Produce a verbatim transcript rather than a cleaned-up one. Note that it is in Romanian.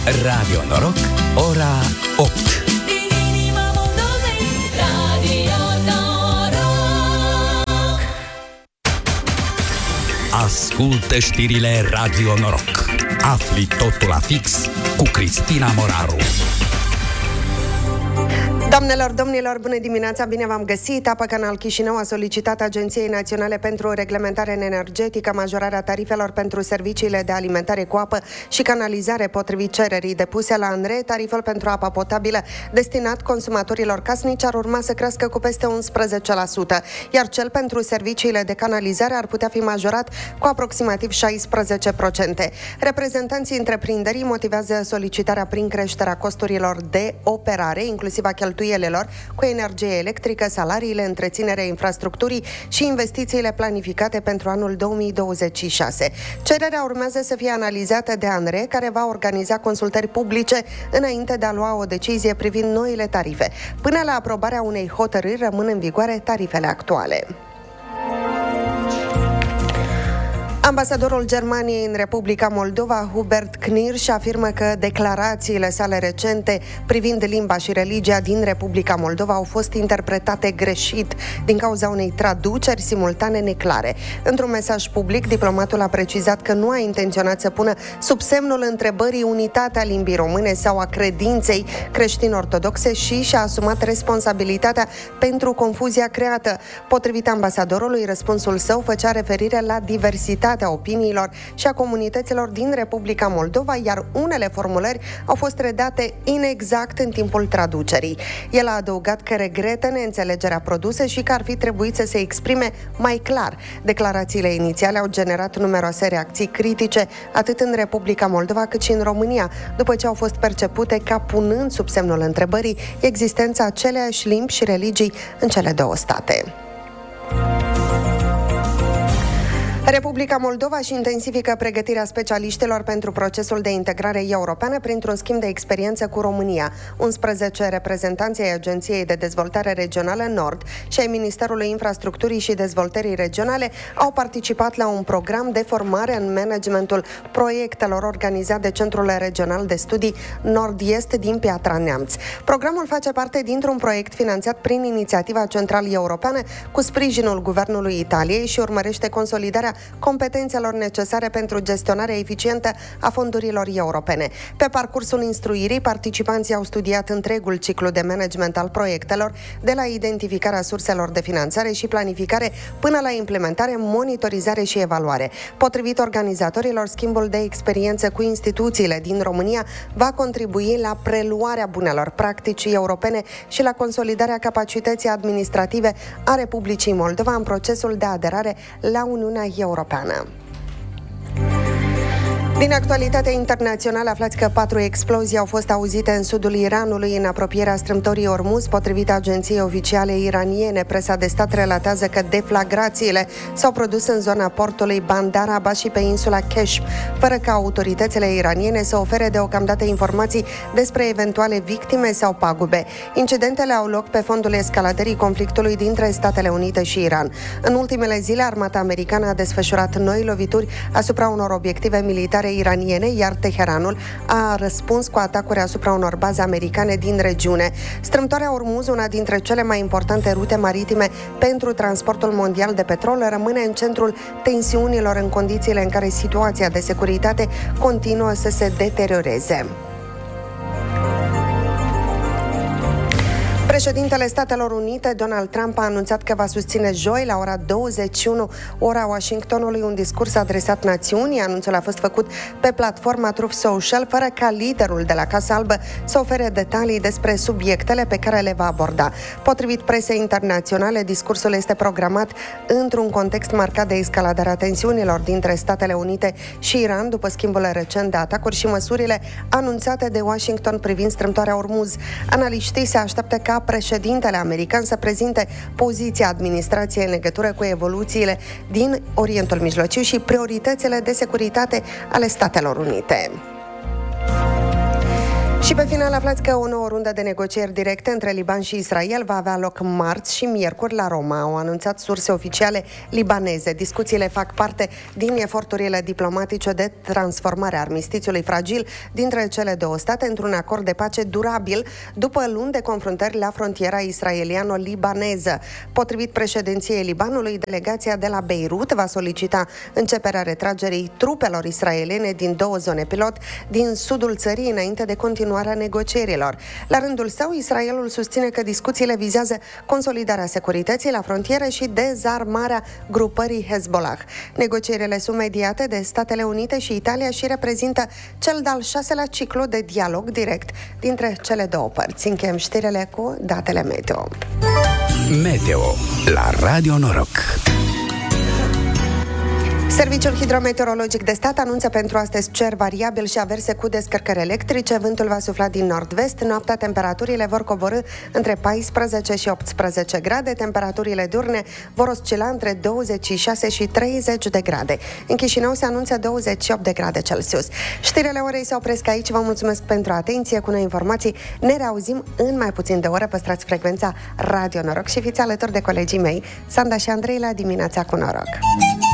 Radio Noroc, ora opt. Ascultă știrile Radio Noroc. Afli totul la fix cu Cristina Moraru. Doamnelor, domnilor, bună dimineața, bine v-am găsit. Apa Canal Chișinău a solicitat Agenției Naționale pentru Reglementare Energetică majorarea tarifelor pentru serviciile de alimentare cu apă și canalizare potrivit cererii depuse la ANRE. Tariful pentru apa potabilă destinat consumatorilor casnici ar urma să crească cu peste unsprezece la sută, iar cel pentru serviciile de canalizare ar putea fi majorat cu aproximativ șaisprezece la sută. Reprezentanții întreprinderii motivează solicitarea prin creșterea costurilor de operare, inclusiv a cheltuielilor cu energie electrică, salariile, întreținerea infrastructurii și investițiile planificate pentru anul două mii douăzeci și șase. Cererea urmează să fie analizată de ANRE, care va organiza consultări publice înainte de a lua o decizie privind noile tarife. Până la aprobarea unei hotărâri rămân în vigoare tarifele actuale. Ambasadorul Germaniei în Republica Moldova, Hubert Knirsch, afirmă că declarațiile sale recente privind limba și religia din Republica Moldova au fost interpretate greșit din cauza unei traduceri simultane neclare. Într-un mesaj public, diplomatul a precizat că nu a intenționat să pună sub semnul întrebării unitatea limbii române sau a credinței creștin-ortodoxe și și-a asumat responsabilitatea pentru confuzia creată. Potrivit ambasadorului, răspunsul său făcea referire la diversitatea opiniilor și a comunităților din Republica Moldova, iar unele formulări au fost redate inexact în timpul traducerii. El a adăugat că regretă neînțelegerea produsă și că ar fi trebuit să se exprime mai clar. Declarațiile inițiale au generat numeroase reacții critice, atât în Republica Moldova cât și în România, după ce au fost percepute ca punând sub semnul întrebării existența aceleiași limbi și religii în cele două state. Republica Moldova își intensifică pregătirea specialiștilor pentru procesul de integrare europeană printr-un schimb de experiență cu România. unsprezece reprezentanți ai Agenției de Dezvoltare Regională Nord și ai Ministerului Infrastructurii și Dezvoltării Regionale au participat la un program de formare în managementul proiectelor organizat de Centrul Regional de Studii Nord-Est din Piatra Neamț. Programul face parte dintr-un proiect finanțat prin inițiativa Central Europeană cu sprijinul Guvernului Italiei și urmărește consolidarea competențelor necesare pentru gestionarea eficientă a fondurilor europene. Pe parcursul instruirii, participanții au studiat întregul ciclu de management al proiectelor, de la identificarea surselor de finanțare și planificare până la implementare, monitorizare și evaluare. Potrivit organizatorilor, schimbul de experiență cu instituțiile din România va contribui la preluarea bunelor practici europene și la consolidarea capacității administrative a Republicii Moldova în procesul de aderare la Uniunea Europeană. Din actualitatea internațională, aflați că patru explozii au fost auzite în sudul Iranului, în apropierea strâmtorii Ormuz. Potrivit agenției oficiale iraniene, presa de stat relatează că deflagrațiile s-au produs în zona portului Bandar Abbas și pe insula Keshm, fără ca autoritățile iraniene să ofere deocamdată informații despre eventuale victime sau pagube. Incidentele au loc pe fondul escaladării conflictului dintre Statele Unite și Iran. În ultimele zile, armata americană a desfășurat noi lovituri asupra unor obiective militare iraniene, iar Teheranul a răspuns cu atacuri asupra unor baze americane din regiune. Strâmtoarea Ormuz, una dintre cele mai importante rute maritime pentru transportul mondial de petrol, rămâne în centrul tensiunilor în condițiile în care situația de securitate continuă să se deterioreze. Președintele Statelor Unite, Donald Trump, a anunțat că va susține joi, la ora douăzeci și unu, ora Washingtonului, un discurs adresat națiunii. Anunțul a fost făcut pe platforma Truth Social, fără ca liderul de la Casa Albă să ofere detalii despre subiectele pe care le va aborda. Potrivit presei internaționale, discursul este programat într-un context marcat de escaladarea tensiunilor dintre Statele Unite și Iran, după schimbul recent de atacuri și măsurile anunțate de Washington privind strâmtoarea Ormuz. Analiștii se așteaptă ca președintele american să prezinte poziția administrației în legătură cu evoluțiile din Orientul Mijlociu și prioritățile de securitate ale Statelor Unite. Și pe final aflați că o nouă rundă de negocieri directe între Liban și Israel va avea loc marți și miercuri la Roma, au anunțat surse oficiale libaneze. Discuțiile fac parte din eforturile diplomatice de transformare a armistițiului fragil dintre cele două state într-un acord de pace durabil după luni de confruntări la frontiera israeliano-libaneză. Potrivit președinției Libanului, delegația de la Beirut va solicita începerea retragerii trupelor israeliene din două zone pilot din sudul țării înainte de continuare a negocierilor. La rândul său, Israelul susține că discuțiile vizează consolidarea securității la frontieră și dezarmarea grupării Hezbollah. Negocierile sunt mediate de Statele Unite și Italia și reprezintă cel de-al șaselea ciclu de dialog direct dintre cele două părți. Încheiem știrile cu datele meteo. Meteo la Radio Noroc. Serviciul Hidrometeorologic de Stat anunță pentru astăzi cer variabil și averse cu descărcări electrice. Vântul va sufla din nord-vest. Noaptea temperaturile vor coborî între paisprezece și optsprezece grade. Temperaturile diurne vor oscila între douăzeci și șase și treizeci de grade. În Chișinău se anunță douăzeci și opt de grade Celsius. Știrile orei se opresc aici. Vă mulțumesc pentru atenție. Cu noi informații ne reauzim în mai puțin de oră. Păstrați frecvența Radio Noroc și fiți alături de colegii mei, Sanda și Andrei, la Dimineața cu Noroc.